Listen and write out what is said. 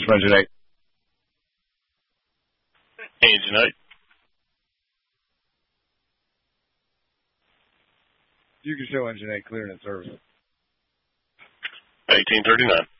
Engine 8. Engine 8. You can show Engine 8 clearing in service. 1839.